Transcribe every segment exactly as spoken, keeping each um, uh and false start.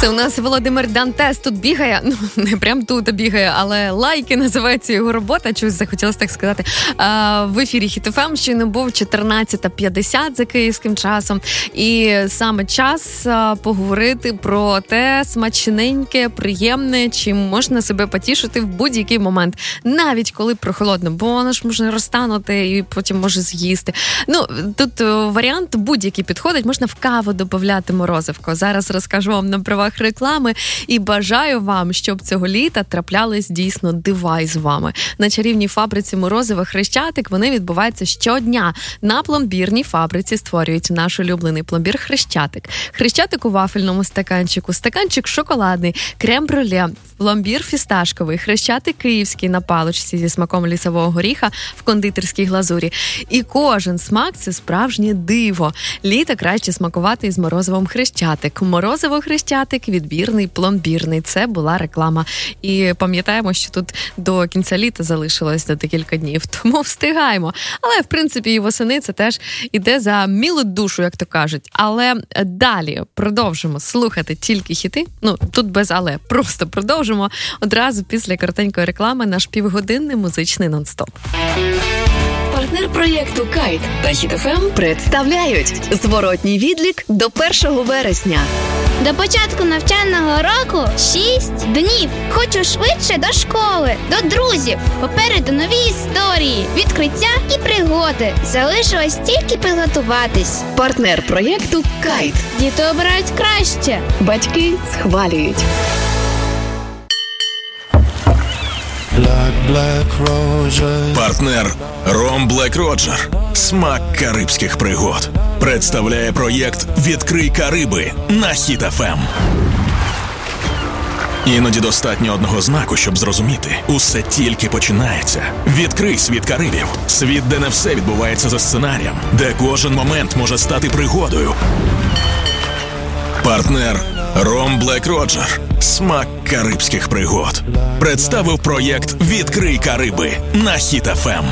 Це у нас Володимир Дантес тут бігає, ну не прям тут бігає, але лайки називається його робота, чогось захотілося так сказати. В ефірі Хіт еф ем щойно був чотирнадцята п'ятдесят за київським часом. І саме час поговорити про те смачненьке, приємне, чим можна себе потішити в будь-який момент. Навіть коли прохолодно, бо воно ж може розтанути і потім може з'їсти. Ну, тут варіант будь-який підходить. Можна в каву додавати морозивко. Зараз розкажу вам на правах реклами і бажаю вам, щоб цього літа траплялись дійсно дива із вами. На чарівній фабриці морозива Хрещатик вони відбуваються щодня. На пломбірній фабриці створюють наш улюблений пломбір Хрещатик. Хрещатик у вафельному стаканчику, стаканчик шоколадний, крем-брюле, пломбір фісташковий, Хрещатик київський на паличці зі смаком лісового горіха в кондитерській глазурі. І кожен смак – це справжнє диво. Літо краще смакувати із морозивом Хрещатик. Морозиво Хрещатик, відбірний, пломбірний. Це була реклама. І пам'ятаємо, що тут до кінця літа залишилось до декілька днів, тому встигаємо. Але, в принципі, і восени це теж іде за мілу душу, як то кажуть. Але далі продовжимо слухати тільки хіти. Ну, тут без але. Просто продовжимо одразу після коротенької реклами наш півгодинний музичний нон-стоп. Партнер проєкту «Кайт» та Хіт еф ем представляють зворотній відлік до першого вересня. До початку навчального року шість днів. Хочу швидше до школи, до друзів. Попереду нові історії, відкриття і пригоди. Залишилось тільки підготуватись. Партнер проєкту «Кайт». Діти обирають краще. Батьки схвалюють. Партнер Ром Блек Роджер. Смак карибських пригод. Представляє проєкт «Відкрий Кариби» на Хіт еф ем. Іноді достатньо одного знаку, щоб зрозуміти. Усе тільки починається. Відкрий світ Карибів. Світ, де не все відбувається за сценарієм. Де кожен момент може стати пригодою. Партнер Ром Блек Роджер. Смак карибських пригод. Представив проєкт «Відкрий Кариби» на Хіт еф ем.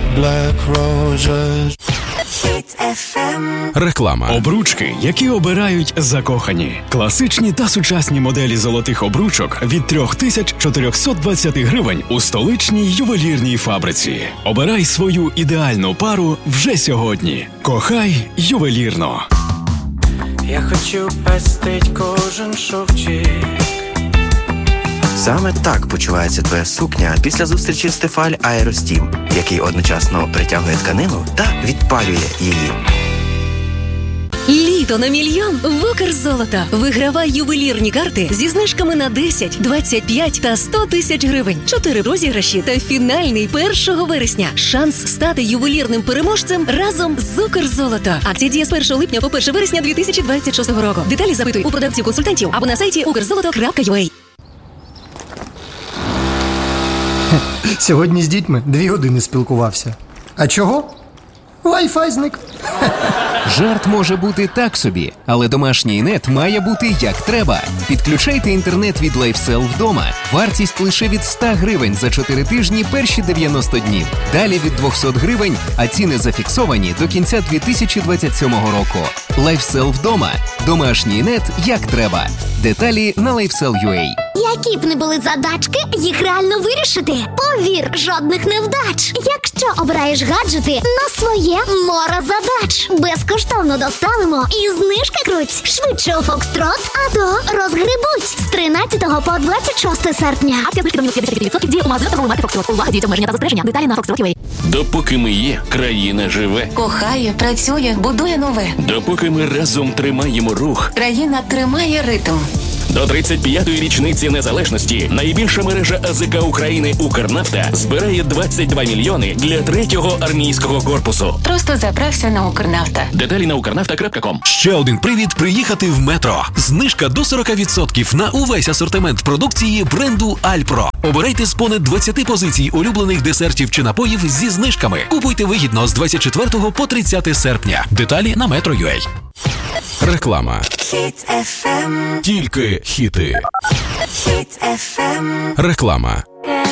Реклама. Обручки, які обирають закохані. Класичні та сучасні моделі золотих обручок від три тисячі чотириста двадцять гривень у столичній ювелірній фабриці. Обирай свою ідеальну пару вже сьогодні. Кохай ювелірно. Я хочу пестить кожен шовчик. Саме так почувається твоя сукня після зустрічі з Тефаль Аеростім, який одночасно притягує тканину та відпалює її. Літо на мільйон в Укрзолото. Вигравай ювелірні карти зі знижками на десять, двадцять п'ять та сто тисяч гривень. Чотири розіграші та фінальний першого вересня. Шанс стати ювелірним переможцем разом з Укрзолото. Акція діє з першого липня по перше вересня дві тисячі двадцять шостого року. Деталі запитуй у продавців-консультантів або на сайті укрзолото крапка ю а. Сьогодні з дітьми дві години спілкувався. А чого? Wi-Fi зник. Жарт може бути так собі, але домашній нет має бути як треба. Підключайте інтернет від LifeSell вдома. Вартість лише від сто гривень за чотири тижні перші дев'яносто днів. Далі від двісті гривень, а ціни зафіксовані до кінця дві тисячі двадцять сьомого року. LifeSell вдома. Домашній нет як треба. Деталі на лайфсел крапка ю а. Які б не були задачки, їх реально вирішити. Повір, жодних невдач. Якщо обираєш гаджети на своє море задач. Безкоштовно доставимо і знижки круть. Швидше у Фокстрот, а то розгребуть. З тринадцятого по двадцять шосте серпня. Акція знижки до мінус п'ятдесят відсотків діє у магазинах торгової марки Фокстрот. Увага, діють обмеження та застереження. Деталі на фокстрот крапка ю а. Допоки ми є, країна живе. Кохає, працює, будує нове. Допоки ми разом тримаємо рух. Країна тримає ритм. До тридцять п'ятої річниці незалежності найбільша мережа А З К України «Укрнафта» збирає двадцять два мільйони для третього армійського корпусу. Просто заправся на «Укрнафта». Деталі на укрнафта крапка ком. Ще один привід приїхати в метро. Знижка до сорок відсотків на увесь асортимент продукції бренду Альпро. Обирайте з понад двадцяти позицій улюблених десертів чи напоїв зі знижками. Купуйте вигідно з двадцять четвертого по тридцяте серпня. Деталі на метро крапка ю а. Реклама. Хіт еф ем. Тільки хіти. Хіт еф ем. Реклама.